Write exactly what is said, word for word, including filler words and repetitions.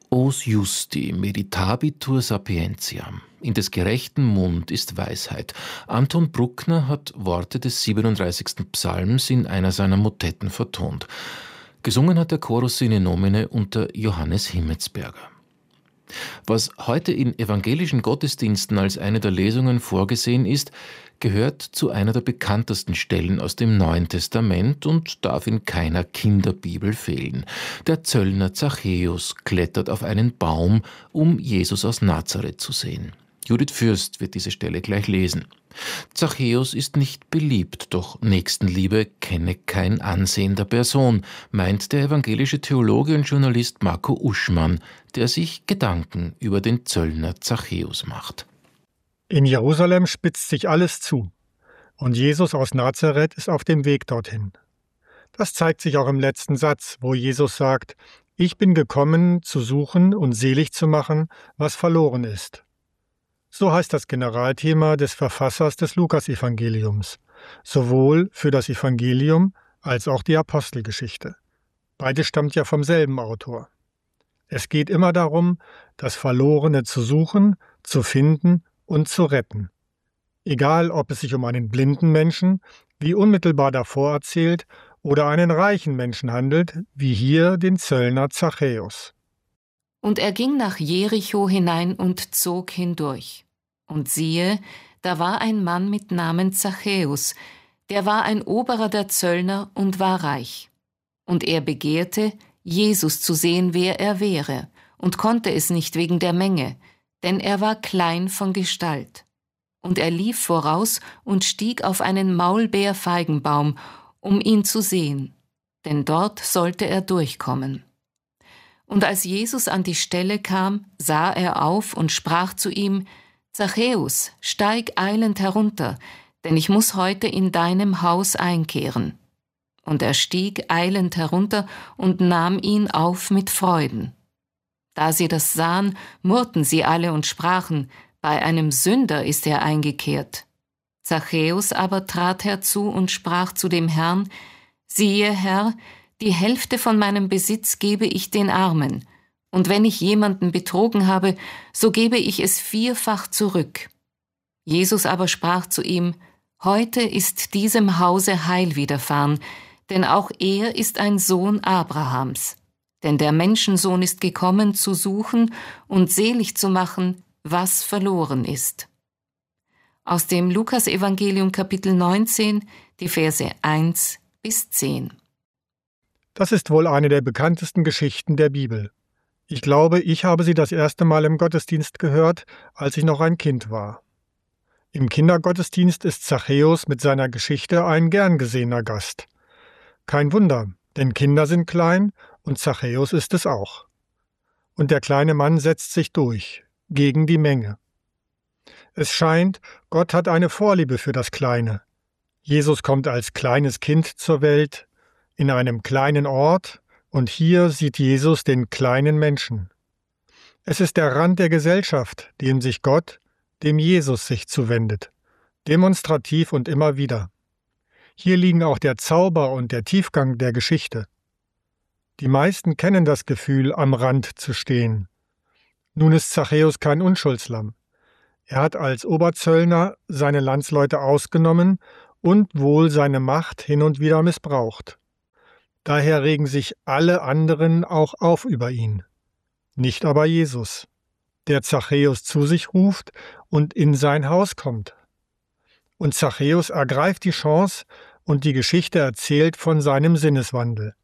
Os justi meditabitur sapientiam. In des Gerechten Mund ist Weisheit. Anton Bruckner hat Worte des siebenunddreißigsten Psalms in einer seiner Motetten vertont. Gesungen hat der Chorus Sine Nomine unter Johannes Himmelsberger. Was heute in evangelischen Gottesdiensten als eine der Lesungen vorgesehen ist, gehört zu einer der bekanntesten Stellen aus dem Neuen Testament und darf in keiner Kinderbibel fehlen. Der Zöllner Zachäus klettert auf einen Baum, um Jesus aus Nazareth zu sehen. Judith Fürst wird diese Stelle gleich lesen. Zachäus ist nicht beliebt, doch Nächstenliebe kenne kein Ansehen der Person, meint der evangelische Theologe und Journalist Marco Uschmann, der sich Gedanken über den Zöllner Zachäus macht. In Jerusalem spitzt sich alles zu und Jesus aus Nazareth ist auf dem Weg dorthin. Das zeigt sich auch im letzten Satz, wo Jesus sagt: Ich bin gekommen, zu suchen und selig zu machen, was verloren ist. So heißt das Generalthema des Verfassers des Lukasevangeliums, sowohl für das Evangelium als auch die Apostelgeschichte. Beides stammt ja vom selben Autor. Es geht immer darum, das Verlorene zu suchen, zu finden und zu retten. Egal, ob es sich um einen blinden Menschen, wie unmittelbar davor erzählt, oder einen reichen Menschen handelt, wie hier den Zöllner Zachäus. Und er ging nach Jericho hinein und zog hindurch. Und siehe, da war ein Mann mit Namen Zachäus, der war ein Oberer der Zöllner und war reich. Und er begehrte, Jesus zu sehen, wer er wäre, und konnte es nicht wegen der Menge, denn er war klein von Gestalt. Und er lief voraus und stieg auf einen Maulbeerfeigenbaum, um ihn zu sehen, denn dort sollte er durchkommen. Und als Jesus an die Stelle kam, sah er auf und sprach zu ihm: Zachäus, steig eilend herunter, denn ich muss heute in deinem Haus einkehren. Und er stieg eilend herunter und nahm ihn auf mit Freuden. Da sie das sahen, murrten sie alle und sprachen: Bei einem Sünder ist er eingekehrt. Zachäus aber trat herzu und sprach zu dem Herrn: Siehe, Herr, die Hälfte von meinem Besitz gebe ich den Armen, und wenn ich jemanden betrogen habe, so gebe ich es vierfach zurück. Jesus aber sprach zu ihm: Heute ist diesem Hause Heil widerfahren, denn auch er ist ein Sohn Abrahams. Denn der Menschensohn ist gekommen, zu suchen und selig zu machen, was verloren ist. Aus dem Lukasevangelium Kapitel neunzehn, die Verse eins bis zehn. Das ist wohl eine der bekanntesten Geschichten der Bibel. Ich glaube, ich habe sie das erste Mal im Gottesdienst gehört, als ich noch ein Kind war. Im Kindergottesdienst ist Zachäus mit seiner Geschichte ein gern gesehener Gast. Kein Wunder, denn Kinder sind klein und Zachäus ist es auch. Und der kleine Mann setzt sich durch, gegen die Menge. Es scheint, Gott hat eine Vorliebe für das Kleine. Jesus kommt als kleines Kind zur Welt, in einem kleinen Ort, und hier sieht Jesus den kleinen Menschen. Es ist der Rand der Gesellschaft, dem sich Gott, dem Jesus sich zuwendet, demonstrativ und immer wieder. Hier liegen auch der Zauber und der Tiefgang der Geschichte. Die meisten kennen das Gefühl, am Rand zu stehen. Nun ist Zachäus kein Unschuldslamm. Er hat als Oberzöllner seine Landsleute ausgenommen und wohl seine Macht hin und wieder missbraucht. Daher regen sich alle anderen auch auf über ihn. Nicht aber Jesus, der Zachäus zu sich ruft und in sein Haus kommt. Und Zachäus ergreift die Chance und die Geschichte erzählt von seinem Sinneswandel.